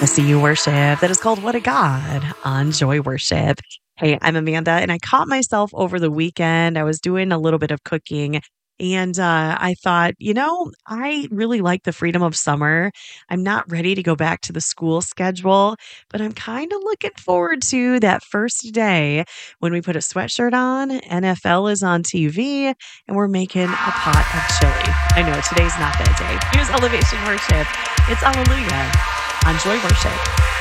I see you worship that is called What a God on Joy Worship. Hey, I'm Amanda, and I caught myself over the weekend. I was doing a little bit of cooking, and I thought, I really like the freedom of summer. I'm not ready to go back to the school schedule, but I'm kind of looking forward to that first day when we put a sweatshirt on, NFL is on TV, and we're making a pot of chili. I know today's not that day. Here's Elevation Worship. It's Hallelujah on Joy Worship.